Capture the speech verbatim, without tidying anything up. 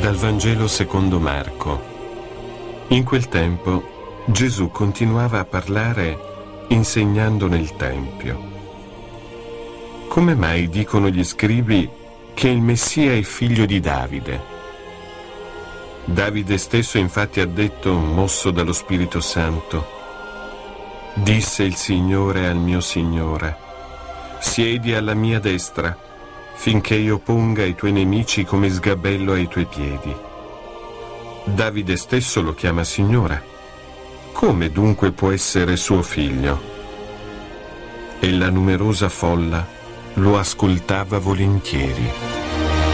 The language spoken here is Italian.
Dal Vangelo secondo Marco. In quel tempo Gesù continuava a parlare insegnando nel Tempio. Come mai dicono gli scribi che il Messia è figlio di Davide? Davide stesso infatti ha detto, mosso dallo Spirito Santo: disse il Signore al mio Signore: siedi alla mia destra, finché io ponga i tuoi nemici come sgabello ai tuoi piedi. Davide stesso lo chiama Signore. Come dunque può essere suo figlio? E la numerosa folla lo ascoltava volentieri.